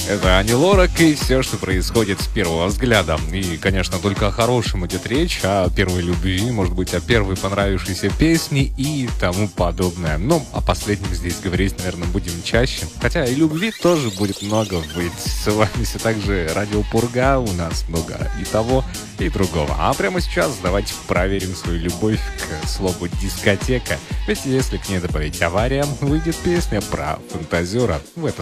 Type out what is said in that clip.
Это Ани Лорак и все, что происходит с первого взгляда. И, конечно, только о хорошем идет речь, о первой любви, может быть, о первой понравившейся песне и тому подобное. Но о последнем здесь говорить, наверное, будем чаще. Хотя и любви тоже будет много быть. С вами все так же Радио Пурга, у нас много и того, и другого. А прямо сейчас давайте проверим свою любовь к слову «дискотека». Ведь если к ней добавить «авария», выйдет песня про фантазера в этот